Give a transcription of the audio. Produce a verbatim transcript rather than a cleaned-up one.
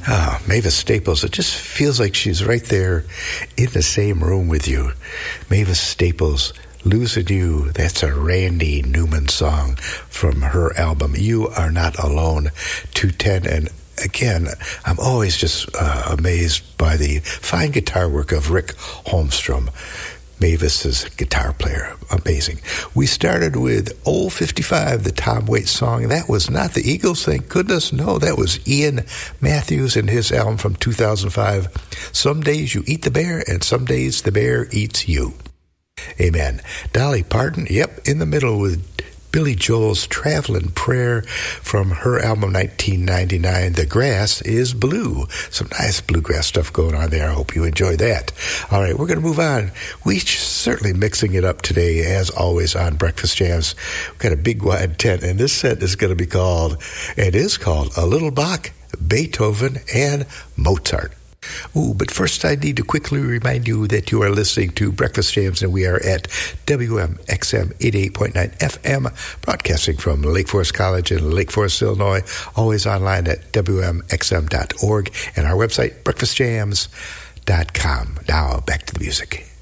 Oh, Mavis Staples, it just feels like she's right there in the same room with you. Mavis Staples, Losing You, that's a Randy Newman song from her album, You Are Not Alone, two ten. And again, I'm always just uh, amazed by the fine guitar work of Rick Holmstrom, Mavis's guitar player. Amazing. We started with Old fifty-five, the Tom Waits song. That was not the Eagles, thank goodness. No, that was Ian Matthews and his album from two thousand five. Some days you eat the bear, and some days the bear eats you. Amen. Dolly Parton, yep, in the middle with Billy Joel's Traveling Prayer from her album nineteen ninety-nine, The Grass is Blue. Some nice bluegrass stuff going on there. I hope you enjoy that. All right, we're going to move on. We're certainly mixing it up today, as always, on Breakfast Jams. We've got a big wide tent, and this set is going to be called, it is called A Little Bach, Beethoven, and Mozart. Ooh, but first I need to quickly remind you that you are listening to Breakfast Jams, and we are at W M X M eighty-eight point nine F M, broadcasting from Lake Forest College in Lake Forest, Illinois, always online at W M X M dot org, and our website, breakfast jams dot com. Now, back to the music.